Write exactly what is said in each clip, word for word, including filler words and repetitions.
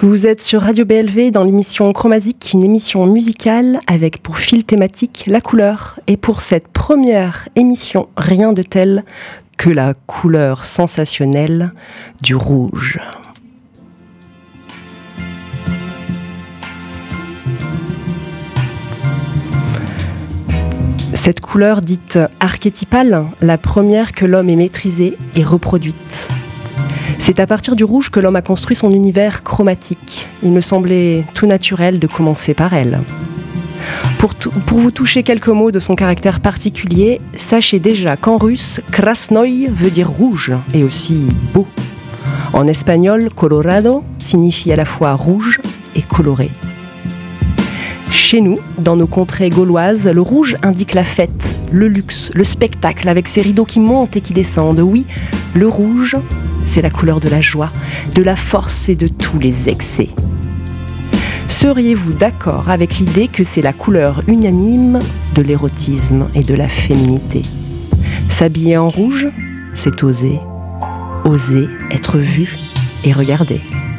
Vous êtes sur Radio B L V dans l'émission Chromazique, une émission musicale avec pour fil thématique la couleur. Et pour cette première émission, rien de tel que la couleur sensationnelle du rouge. Cette couleur dite archétypale, la première que l'homme ait maîtrisée et reproduite. C'est à partir du rouge que l'homme a construit son univers chromatique. Il me semblait tout naturel de commencer par elle. Pour, t- pour vous toucher quelques mots de son caractère particulier, sachez déjà qu'en russe, krasnoï veut dire rouge et aussi beau. En espagnol, colorado signifie à la fois rouge et coloré. Chez nous, dans nos contrées gauloises, le rouge indique la fête, le luxe, le spectacle avec ses rideaux qui montent et qui descendent. Oui, le rouge, c'est la couleur de la joie, de la force et de tous les excès. Seriez-vous d'accord avec l'idée que c'est la couleur unanime de l'érotisme et de la féminité ? S'habiller en rouge, c'est oser. Oser être vu et regardé.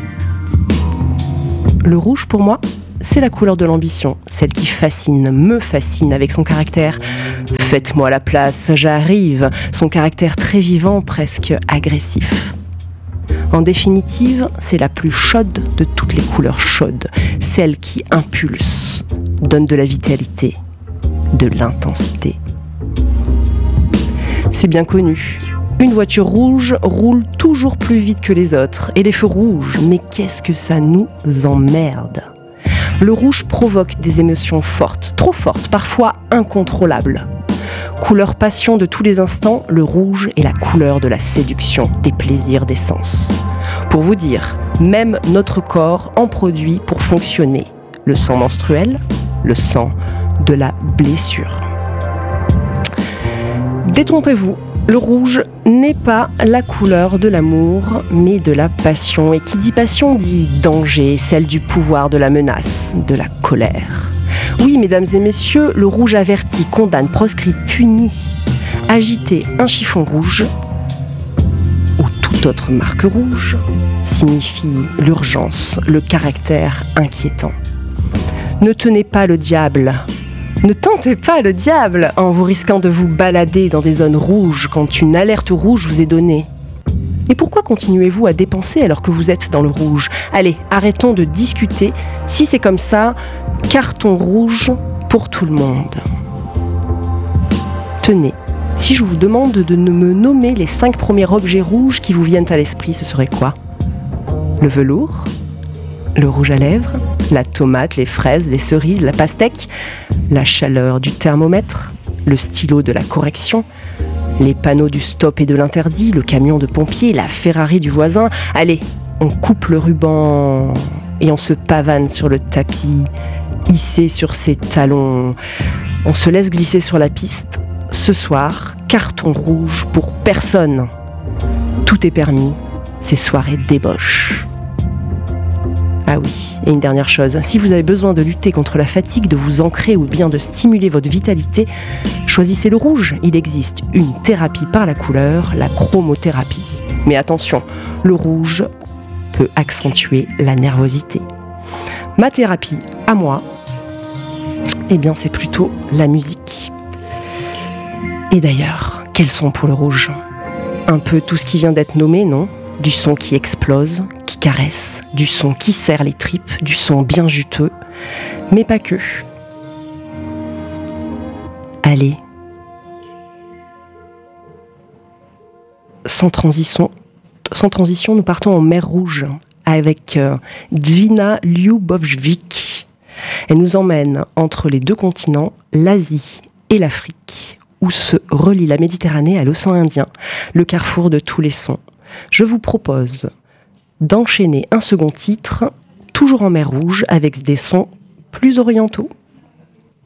Le rouge, pour moi, c'est la couleur de l'ambition, celle qui fascine, me fascine avec son caractère « faites-moi la place, j'arrive », son caractère très vivant, presque agressif. En définitive, c'est la plus chaude de toutes les couleurs chaudes, celle qui impulse, donne de la vitalité, de l'intensité. C'est bien connu. Une voiture rouge roule toujours plus vite que les autres, et les feux rouges, mais qu'est-ce que ça nous emmerde ? Le rouge provoque des émotions fortes, trop fortes, parfois incontrôlables. Couleur passion de tous les instants, le rouge est la couleur de la séduction, des plaisirs des sens. Pour vous dire, même notre corps en produit pour fonctionner. Le sang menstruel, le sang de la blessure. Détrompez-vous, le rouge n'est pas la couleur de l'amour, mais de la passion. Et qui dit passion dit danger, celle du pouvoir, de la menace, de la colère. Oui, mesdames et messieurs, le rouge avertit, condamne, proscrit, punit. Agiter un chiffon rouge, ou toute autre marque rouge, signifie l'urgence, le caractère inquiétant. Ne tenez pas le diable. Ne tentez pas le diable en vous risquant de vous balader dans des zones rouges quand une alerte rouge vous est donnée. Et pourquoi continuez-vous à dépenser alors que vous êtes dans le rouge ? Allez, arrêtons de discuter. Si c'est comme ça, carton rouge pour tout le monde. Tenez, si je vous demande de me nommer les cinq premiers objets rouges qui vous viennent à l'esprit, ce serait quoi ? Le velours ? Le rouge à lèvres, la tomate, les fraises, les cerises, la pastèque, la chaleur du thermomètre, le stylo de la correction, les panneaux du stop et de l'interdit, le camion de pompier, la Ferrari du voisin. Allez, on coupe le ruban et on se pavane sur le tapis, hissé sur ses talons. On se laisse glisser sur la piste. Ce soir, carton rouge pour personne. Tout est permis, c'est soirée débauche. Ah oui, et une dernière chose, si vous avez besoin de lutter contre la fatigue, de vous ancrer ou bien de stimuler votre vitalité, choisissez le rouge. Il existe une thérapie par la couleur, la chromothérapie. Mais attention, le rouge peut accentuer la nervosité. Ma thérapie, à moi, eh bien c'est plutôt la musique. Et d'ailleurs, quel son pour le rouge ? Un peu tout ce qui vient d'être nommé, non ? Du son qui explose, qui caresse, du son qui serre les tripes, du son bien juteux, mais pas que. Allez, sans transition, sans transition, nous partons en mer Rouge avec euh, Dvina Ljubovich. Elle nous emmène entre les deux continents, l'Asie et l'Afrique, où se relie la Méditerranée à l'océan Indien, le carrefour de tous les sons. Je vous propose d'enchaîner un second titre, toujours en mer Rouge, avec des sons plus orientaux.